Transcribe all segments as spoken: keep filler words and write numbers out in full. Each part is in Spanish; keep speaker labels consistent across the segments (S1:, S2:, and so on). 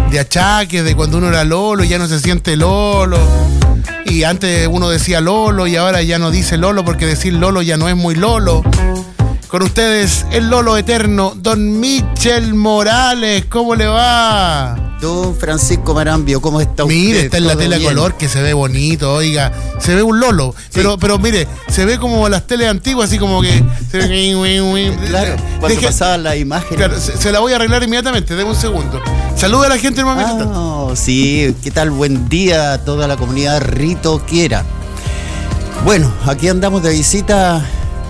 S1: de achaques, de cuando uno era Lolo y ya no se siente Lolo. Y antes uno decía Lolo y ahora ya no dice Lolo porque decir Lolo ya no es muy Lolo. Con ustedes, el Lolo eterno, don Michel Morales. ¿Cómo le va?
S2: Don Francisco Marambio, ¿cómo está usted?
S1: Mire, está en la tele a color que se ve bonito, oiga. Se ve un Lolo, sí. pero pero mire, se ve como las teles antiguas, así como que... Se ve,
S2: claro, cuando Deje, pasaban las imágenes.
S1: Claro, se, se la voy a arreglar inmediatamente, deme un segundo. Saluda a la gente, hermano.
S2: Oh, sí, ¿qué tal? Buen día a toda la comunidad ritoquera. Bueno, aquí andamos de visita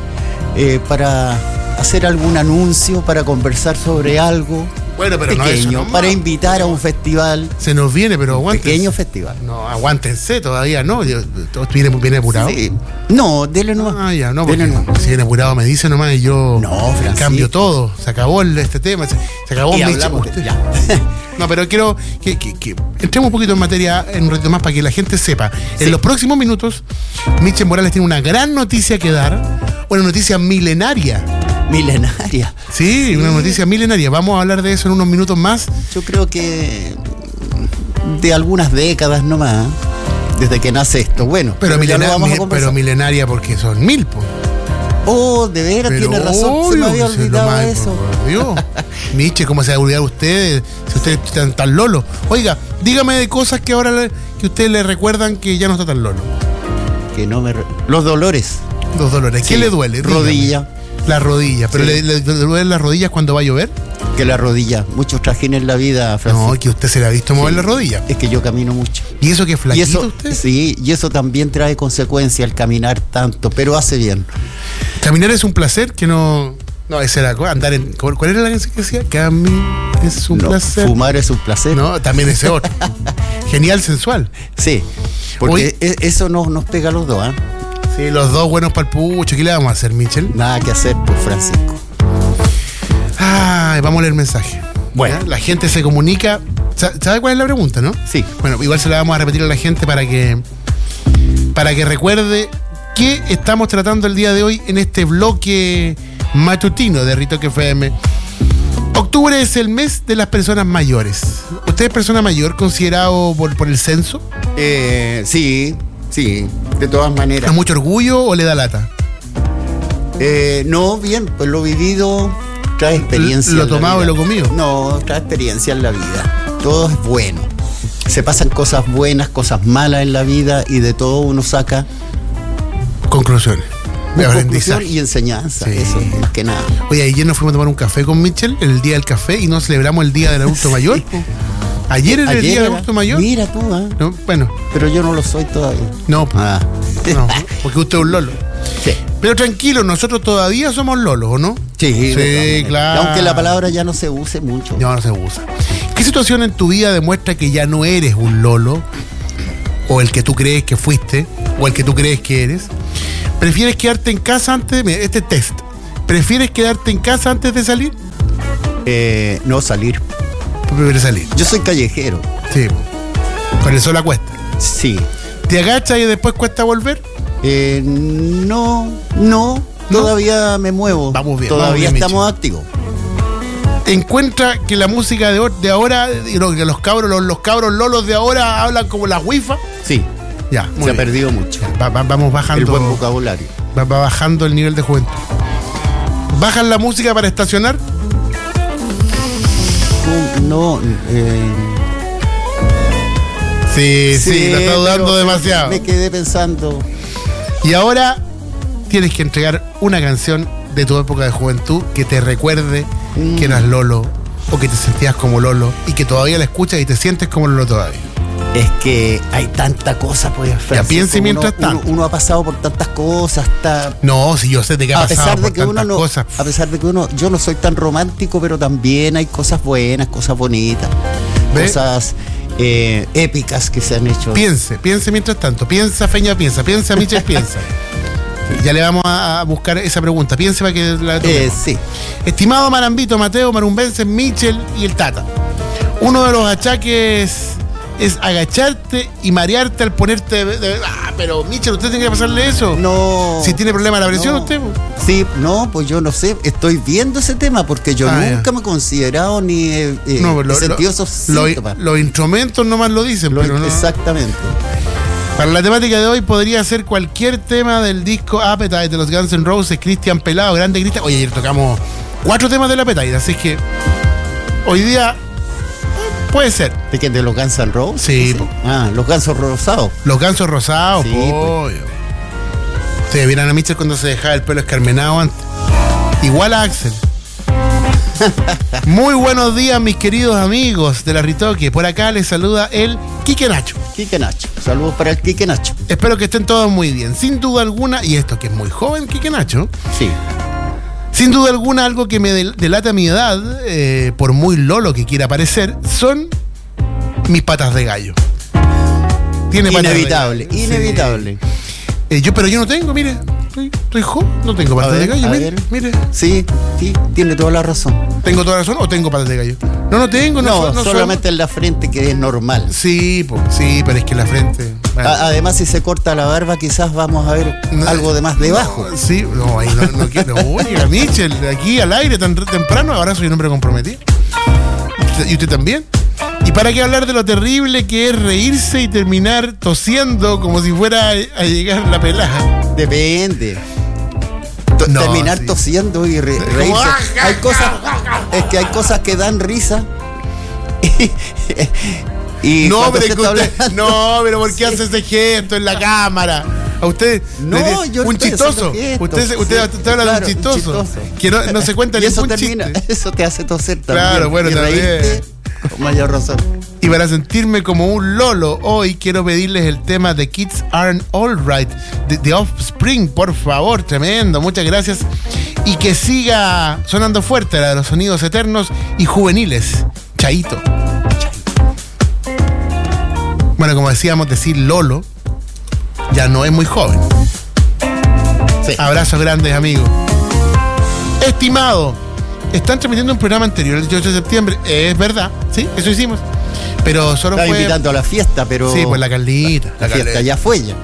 S2: eh, para hacer algún anuncio, para conversar sobre algo.
S1: Bueno, pero
S2: pequeño,
S1: no eso, no,
S2: para invitar a un festival.
S1: Se nos viene, pero aguántense.
S2: Pequeño festival.
S1: No, aguántense todavía, ¿no? ¿Todo viene, viene apurado?
S2: Sí. No, dele nomás.
S1: Ah, ya, no, porque
S2: dele nomás.
S1: Si viene apurado me dice nomás y yo
S2: no, Francisco.
S1: Cambio todo. Se acabó el, este tema, se, se acabó
S2: y
S1: mi
S2: hablamos, ya.
S1: No, pero quiero que, que, que entremos un poquito en materia en un ratito más para que la gente sepa. Sí. En los próximos minutos, Michel Morales tiene una gran noticia que dar, una noticia milenaria.
S2: Milenaria.
S1: Sí, sí, una noticia milenaria. Vamos a hablar de eso en unos minutos más.
S2: Yo creo que de algunas décadas nomás, desde que nace esto. Bueno,
S1: pero, pero, milena, vamos a pero milenaria porque son mil, pues.
S2: Oh, de veras, pero tiene razón. Obvio, se me había olvidado mal, eso.
S1: Por Dios. Miche, ¿cómo se va a olvidar usted si usted está tan lolo? Oiga, dígame de cosas que ahora le, que ustedes le recuerdan que ya no está tan lolo.
S2: Que no me... Re... Los dolores.
S1: Los dolores. ¿Qué sí. le duele?
S2: Rodilla.
S1: La rodilla. ¿Pero sí. le, le, le duelen las rodillas cuando va a llover?
S2: Que la rodilla. Muchos trajines en la vida, Francisco.
S1: No, que usted se le ha visto mover sí. la rodilla.
S2: Es que yo camino mucho.
S1: ¿Y eso que es flaquito
S2: y eso,
S1: usted?
S2: Sí, y eso también trae consecuencias el caminar tanto, pero hace bien.
S1: Caminar es un placer que no... No, ese era andar en... ¿Cuál era la canción que decía? Caminar es un
S2: no,
S1: placer.
S2: Fumar es un placer.
S1: No, también ese otro. Genial, sensual.
S2: Sí, porque Hoy, eso nos, nos pega a los dos, ¿eh?
S1: Sí, los dos buenos para el pucho. ¿Qué le vamos a hacer, Michel?
S2: Nada que hacer, pues, Francisco.
S1: Ay, vamos a leer el mensaje. Bueno, ¿ya? La gente se comunica. ¿Sabe cuál es la pregunta, no?
S2: Sí.
S1: Bueno, igual se la vamos a repetir a la gente para que para que recuerde qué estamos tratando el día de hoy en este bloque matutino de Ritoque F M. Octubre es el mes de las personas mayores. ¿Usted es persona mayor considerado por, por el censo?
S2: Eh, sí, sí, de todas maneras.
S1: ¿Da mucho orgullo o le da lata?
S2: Eh, no, bien, pues lo vivido trae experiencia.
S1: ¿Lo tomado y lo comido?
S2: No, trae experiencia en la vida. Todo es bueno. Se pasan cosas buenas, cosas malas en la vida y de todo uno saca
S1: conclusiones.
S2: De conclusión y enseñanza, sí. Eso, más que nada.
S1: Oye, ayer nos fuimos a tomar un café con Michel, el día del café, y no celebramos el día del adulto mayor. Sí. Ayer era ayer el día era, del adulto mayor.
S2: Mira tú, ¿eh?
S1: No, bueno.
S2: Pero yo no lo soy todavía.
S1: No,
S2: ah.
S1: no, porque usted es un lolo.
S2: Sí.
S1: Pero tranquilo, nosotros todavía somos lolos, ¿o no?
S2: Sí,
S1: sí, claro.
S2: Aunque la palabra ya no se use mucho.
S1: No, no se usa. ¿Qué situación en tu vida demuestra que ya no eres un lolo? O el que tú crees que fuiste, o el que tú crees que eres. ¿Prefieres quedarte en casa antes de... Este test. ¿Prefieres quedarte en casa antes de salir?
S2: Eh, no, salir.
S1: Prefieres salir.
S2: Yo soy callejero.
S1: Sí. Con el sol a cuesta.
S2: Sí.
S1: ¿Te agachas y después cuesta volver?
S2: Eh, no, no. ¿No? Todavía me muevo.
S1: Vamos bien.
S2: Todavía
S1: vamos bien,
S2: estamos
S1: Michi.
S2: activos.
S1: ¿Encuentra que la música de, de ahora, que los cabros, los, los cabros lolos de ahora hablan como la wifa?
S2: Sí.
S1: Ya,
S2: se
S1: bien.
S2: ha perdido mucho.
S1: Va, va, vamos bajando.
S2: El buen vocabulario.
S1: Va, va bajando el nivel de juventud. ¿Bajan la música para estacionar?
S2: No. Eh...
S1: Sí, sí, sí, la está dudando demasiado.
S2: Me quedé pensando.
S1: Y ahora tienes que entregar una canción de tu época de juventud que te recuerde mm. que eras lolo o que te sentías como lolo y que todavía la escuchas y te sientes como lolo todavía.
S2: Es que hay tanta cosa, pues, Francisco.
S1: Ya piense mientras
S2: uno,
S1: tanto.
S2: Uno, uno ha pasado por tantas cosas, está...
S1: No, si yo sé de qué ha
S2: a
S1: pasado
S2: pesar de
S1: por
S2: que
S1: tantas
S2: uno no,
S1: cosas.
S2: A pesar de que uno... Yo no soy tan romántico, pero también hay cosas buenas, cosas bonitas. ¿Ve? Cosas eh, épicas que se han hecho.
S1: Piense, piense mientras tanto. Piensa, Feña, piensa. Piensa, Michel, piensa. Ya le vamos a buscar esa pregunta. Piense para que la
S2: eh, sí.
S1: Estimado Marambito, Mateo, Marumbense, Michel y el Tata. Uno de los achaques es agacharte y marearte al ponerte de, de, ah, pero Michel, ¿usted tiene que pasarle eso?
S2: No.
S1: Si tiene problema de la presión,
S2: no.
S1: usted.
S2: Sí, no, pues yo no sé. Estoy viendo ese tema porque yo
S1: Ah,
S2: nunca
S1: ya.
S2: me he considerado ni eh,
S1: No, pues
S2: he
S1: lo-
S2: sentido
S1: lo-
S2: esos
S1: lo-
S2: síntomas.
S1: Los instrumentos nomás lo dicen,
S2: Lo-
S1: pero no.
S2: Exactamente.
S1: Para la temática de hoy podría ser cualquier tema del disco Appetite de los Guns N' Roses, Cristian Pelado, Grande Cristian. Oye, ayer tocamos cuatro temas del Appetite, así que hoy día eh, puede ser.
S2: ¿De quién? ¿De los Guns N' Roses?
S1: Sí, po.
S2: Ah, los Gansos Rosados.
S1: Los gansos rosados,
S2: Sí,
S1: pollo. Sí, vieron a Mitchell cuando se dejaba el pelo escarmenado antes. Igual a Axel. Muy buenos días, mis queridos amigos de la Ritoque. Por acá les saluda el Quique Nacho.
S2: Quique Nacho. Saludos para el Quique Nacho.
S1: Espero que estén todos muy bien. Sin duda alguna, y esto que es muy joven, Quique Nacho,
S2: Sí.
S1: sin duda alguna, algo que me del- delata mi edad, eh, por muy lolo que quiera parecer, son mis patas de gallo. Tiene patas de
S2: Inevitable,
S1: gallo. Sí.
S2: inevitable.
S1: Eh, yo, pero yo no tengo, mire, estoy, estoy joven, no tengo patas
S2: A ver,
S1: de gallo,
S2: a
S1: mire,
S2: ver.
S1: mire.
S2: Sí, sí, tiene toda la razón.
S1: ¿Tengo toda la razón o tengo patas de gallo? No, no tengo, no,
S2: No,
S1: so- no son-
S2: solamente en la frente, que es normal.
S1: Sí, po, sí, pero es que la frente. bueno.
S2: A- además, si se corta la barba, quizás vamos a ver
S1: No,
S2: algo de más debajo.
S1: No, sí, no, ahí no, no quiero. Oiga, Michel, aquí al aire tan re- temprano, ahora soy un hombre comprometido. ¿Y usted también? ¿Y para qué hablar de lo terrible que es reírse y terminar tosiendo como si fuera a, a llegar la pelaja?
S2: Depende. To-
S1: No,
S2: terminar
S1: sí.
S2: tosiendo y re-
S1: Como,
S2: reírse.
S1: ah,
S2: Hay cosas, es que hay cosas que dan risa. Y, y
S1: No,
S2: cuando
S1: pero,
S2: se
S1: es que
S2: está
S1: usted-
S2: hablando-
S1: no, pero ¿por qué
S2: Sí.
S1: hace ese gesto en la cámara? A usted.
S2: No,
S1: le-
S2: yo
S1: un
S2: estoy
S1: chistoso.
S2: haciendo gestos,
S1: Usted, se- usted,
S2: sí,
S1: usted habla
S2: claro,
S1: de un
S2: un
S1: chistoso.
S2: chistoso.
S1: Que no, no se cuenta
S2: y eso
S1: ningún
S2: termina,
S1: chiste.
S2: eso te hace toser también.
S1: Claro, bueno,
S2: y
S1: también.
S2: reírte con mayor razón.
S1: Y para sentirme como un lolo, hoy quiero pedirles el tema de Kids Aren't Alright, de The Offspring, por favor, tremendo, muchas gracias. Y que siga sonando fuerte la de los sonidos eternos y juveniles. Chaito. Bueno, como decíamos, decir lolo ya no es muy joven.
S2: Sí.
S1: Abrazos grandes, amigos. Estimado, están transmitiendo un programa anterior, el dieciocho de septiembre. Es verdad, sí, eso hicimos. Pero solo
S2: Estaba
S1: fue...
S2: invitando a la fiesta, pero
S1: Sí, pues la Carlita.
S2: la fiesta ya fue ya.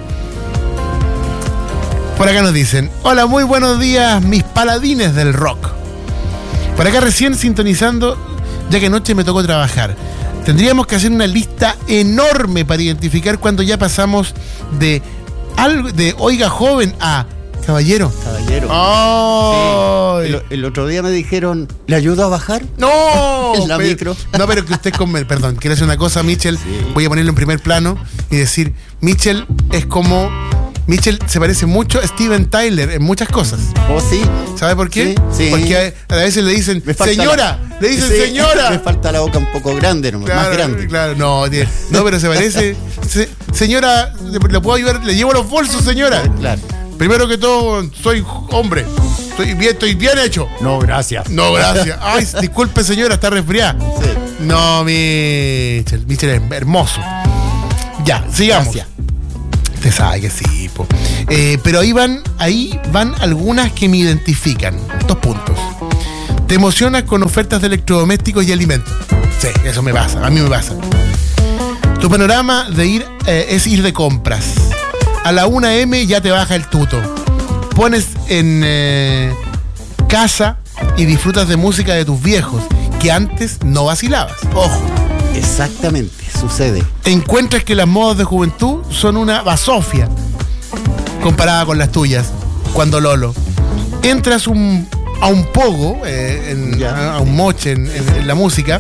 S1: Por acá nos dicen, hola, muy buenos días, mis paladines del rock. Por acá recién sintonizando, ya que anoche me tocó trabajar. Tendríamos que hacer una lista enorme para identificar cuando ya pasamos de algo de oiga joven a caballero.
S2: Caballero.
S1: ¡Oh!
S2: Sí. El, el otro día me dijeron, ¿le ayudo a bajar?
S1: ¡No!
S2: En la
S1: Pero-
S2: micro.
S1: No, pero que usted con... Perdón, quiero hacer una cosa, Michel.
S2: Sí.
S1: Voy a ponerlo en primer plano y decir, Michel es como... Michel se parece mucho a Steven Tyler en muchas cosas.
S2: ¿Oh, sí?
S1: ¿Sabe por qué?
S2: Sí, sí.
S1: Porque a, a veces le dicen,
S2: Me falta
S1: señora,
S2: la-
S1: le dicen
S2: Sí,
S1: señora.
S2: Me falta la boca un poco grande, nomás,
S1: Claro,
S2: más grande.
S1: claro, no, tiene- no, pero se parece. Se- señora, ¿le, le puedo ayudar? Le llevo los bolsos, señora.
S2: Claro.
S1: Primero que todo, soy hombre. Estoy bien, estoy bien hecho.
S2: No, gracias.
S1: No, gracias. Ay, disculpe, señora, está resfriada.
S2: Sí.
S1: No, Michel, Michel es hermoso. Ya, sigamos.
S2: Gracias.
S1: Usted sabe que sí, po. Eh, pero ahí van, ahí van algunas que me identifican. Dos puntos. Te emocionas con ofertas de electrodomésticos y alimentos. Sí, eso me pasa, a mí me pasa. Tu panorama de ir eh, es ir de compras. A la una eme ya te baja el tuto. Pones en eh, casa y disfrutas de música de tus viejos, que antes no vacilabas. Ojo.
S2: Exactamente, sucede.
S1: Encuentras que las modas de juventud son una basofia comparada con las tuyas, cuando Lolo. Entras un, a un pogo, eh, en-
S2: Ya.
S1: a un moche en, en- en la música,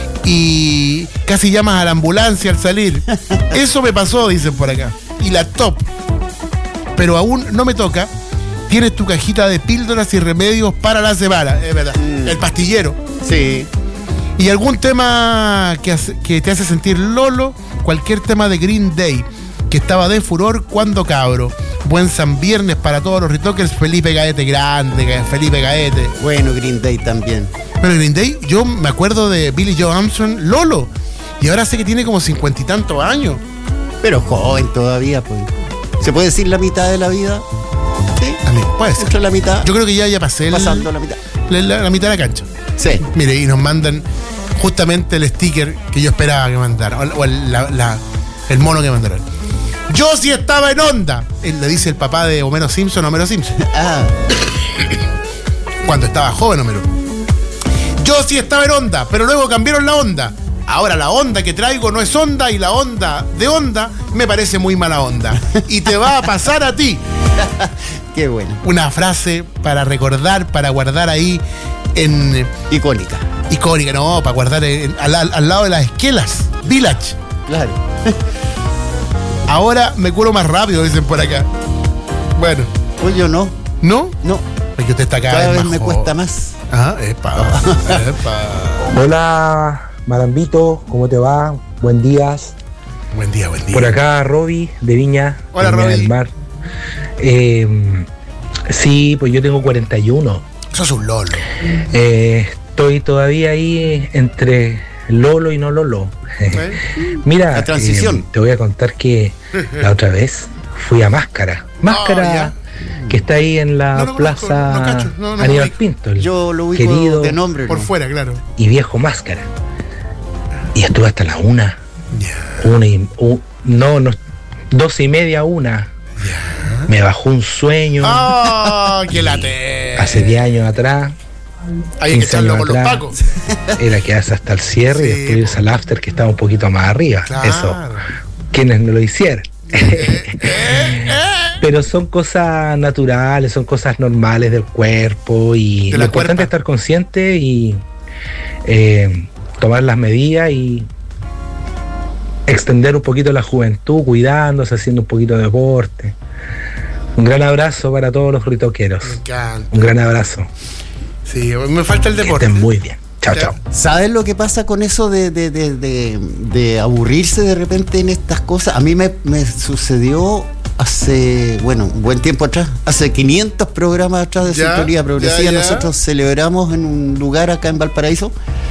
S1: y casi llamas a la ambulancia al salir. Eso me pasó, dicen por acá. Y la top. Pero aún no me toca. Tienes tu cajita de píldoras y remedios para la semana. Es verdad.
S2: Mm.
S1: El pastillero.
S2: Sí.
S1: Y algún tema que, hace- que te hace sentir lolo, cualquier tema de Green Day, que estaba de furor cuando cabro. Buen San Viernes para todos los Ritokers. Felipe Gaete grande, Ga- Felipe Gaete.
S2: Bueno, Green Day también.
S1: Bueno, Green Day, yo me acuerdo de Billy Joe Armstrong, Lolo. Y ahora sé que tiene como cincuenta y tantos años.
S2: Pero joven todavía, pues. ¿Se puede decir la mitad de la vida? Sí.
S1: A mí, puede ser.
S2: Entre la mitad.
S1: Yo creo que ya, ya pasé el-
S2: pasando la mitad.
S1: la, la- la mitad de la cancha.
S2: Sí.
S1: Mire, y nos mandan justamente el sticker que yo esperaba que mandaran, o, o el, la- la- el mono que mandaran. Yo sí estaba en onda. Él le dice el papá de Homero Simpson a Homero Simpson.
S2: Ah.
S1: Cuando estaba joven Homero. Yo sí estaba en onda, pero luego cambiaron la onda. Ahora la onda que traigo no es onda y la onda de onda me parece muy mala onda. Y te va a pasar a ti.
S2: Qué bueno.
S1: Una frase para recordar, para guardar ahí en...
S2: Icónica.
S1: Icónica, no, para guardar en, al, al lado de las esquelas. Village.
S2: Claro.
S1: Ahora me curo más rápido, dicen por acá. Bueno.
S2: Pues yo no.
S1: ¿No?
S2: No.
S1: Porque usted está cada,
S2: cada
S1: vez
S2: vez
S1: más
S2: me
S1: joven.
S2: cuesta más.
S1: Ajá, epa, epa.
S3: Hola, Marambito, ¿cómo te va? Buen día.
S1: Buen día, buen día.
S3: Por acá, Roby, de Viña.
S1: Hola,
S3: de Viña
S1: Roby.
S3: del Mar. Eh, sí, pues yo tengo cuarenta y uno.
S1: Sos un lolo.
S3: Eh, estoy todavía ahí entre Lolo y no Lolo.
S1: ¿Eh?
S3: Mira,
S2: La transición.
S3: eh, te voy a contar que la otra vez fui a Máscara. Máscara,
S1: Oh,
S3: que está ahí en la
S1: No lo conozco,
S3: plaza
S1: no cacho, no, no
S3: Aníbal
S1: lo ubico.
S3: Pinto. El
S2: Yo lo ubico
S3: querido
S2: de nombre.
S1: Por
S2: ¿no?
S1: fuera, claro.
S3: y viejo Máscara. Y estuve hasta la una.
S1: Ya.
S3: Una y, u- no, no, doce y media, una.
S1: Ya.
S3: Me bajó un sueño
S1: ¡Ah! ¡Qué late!
S3: hace diez años atrás.
S1: Hay que
S3: quince
S1: echarlo
S3: años
S1: con los
S3: atrás.
S1: pacos.
S3: Era quedarse hasta el cierre
S1: Sí,
S3: y después irse al after, que estaba un poquito más arriba.
S1: Claro.
S3: Eso, quienes no lo hicieran.
S1: Eh, eh, eh.
S3: Pero son cosas naturales, son cosas normales del cuerpo y
S1: De
S3: lo
S1: la
S3: importante
S1: cuerpa.
S3: es estar consciente y eh, tomar las medidas y extender un poquito la juventud, cuidándose, haciendo un poquito de deporte. Un gran abrazo para todos los ritoqueros.
S1: Me encanta.
S3: Un gran abrazo.
S1: Sí, me falta el
S3: Que
S1: deporte.
S3: estén muy bien. Chao,
S1: Ya.
S3: chao.
S2: ¿Sabes lo que pasa con eso de, de, de, de, de aburrirse de repente en estas cosas? A mí me, me sucedió hace, bueno, un buen tiempo atrás, hace quinientos programas atrás de
S1: Ya,
S2: Sintonía Progresiva.
S1: ya, ya.
S2: Nosotros celebramos en un lugar acá en Valparaíso.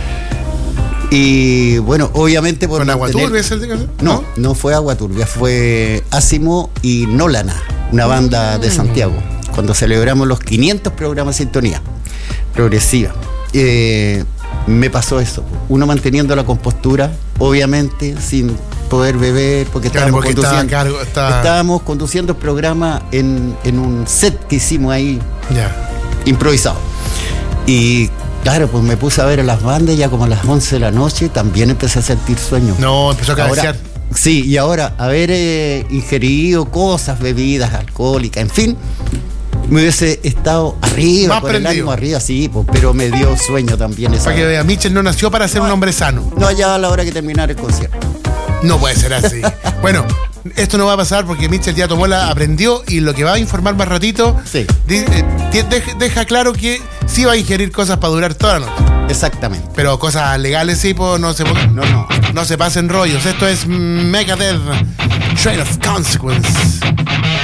S2: Y bueno, obviamente por
S1: ¿Con agua
S2: mantener-
S1: turbia es el de
S2: No, no fue Agua Turbia, fue Asimo y Nolana, una banda de Santiago, cuando celebramos los quinientos programas de Sintonía Progresiva. Eh, me pasó eso, uno manteniendo la compostura, obviamente, sin poder beber, porque
S1: Claro,
S2: estábamos
S1: porque estaba a
S2: conduciendo,
S1: cargo, estaba-
S2: estábamos conduciendo el programa en, en un set que hicimos ahí,
S1: Ya.
S2: improvisado. Y claro, pues me puse a ver a las bandas ya como a las once de la noche, también empecé a sentir sueño.
S1: No, empezó a
S2: Ahora,
S1: cabecear.
S2: sí, y ahora haber eh, ingerido cosas, bebidas alcohólicas, en fin, me hubiese estado arriba,
S1: Más
S2: con el
S1: prendido.
S2: ánimo arriba, sí, pues, pero me dio sueño también esa
S1: Para que
S2: hora.
S1: vea, Mitchell no nació para ser un hombre sano.
S2: No allá a la hora que terminar el concierto.
S1: No puede ser así. Bueno, esto no va a pasar porque Mitchell ya tomó la, aprendió y lo que va a informar más ratito,
S2: Sí.
S1: di- eh, ti- deja, deja claro que sí va a ingerir cosas para durar toda la noche.
S2: Exactamente.
S1: Pero cosas legales sí, pues no se,
S2: No, no.
S1: no se pasen rollos. Esto es Megadeth, Train of Consequence.